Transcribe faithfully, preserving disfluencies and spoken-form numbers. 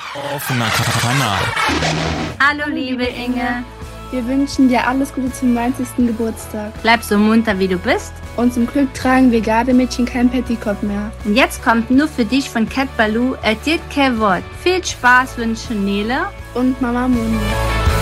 Offener Kanal. Hallo liebe Inge. Wir wünschen dir alles Gute zum neunzigsten Geburtstag. Bleib so munter wie du bist. Und zum Glück tragen wir Gardemädchen kein Petticoat mehr. Und jetzt kommt nur für dich von Cat Balou, er dit kein Wort. Viel Spaß wünschen Nele und Mama Moni.